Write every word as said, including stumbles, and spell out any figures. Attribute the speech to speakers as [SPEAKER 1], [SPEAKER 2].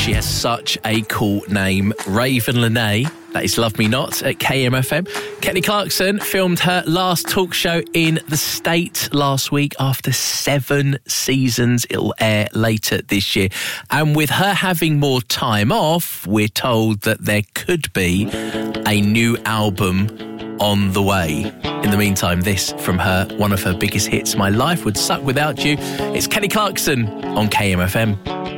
[SPEAKER 1] She has such a cool name. Raven Lenae. That is Love Me Not at K M F M. Kelly Clarkson filmed her last talk show in the States last week after seven seasons. It'll air later this year. And with her having more time off, we're told that there could be a new album on the way. In the meantime, this from her, one of her biggest hits, My Life Would Suck Without You. It's Kelly Clarkson on K M F M.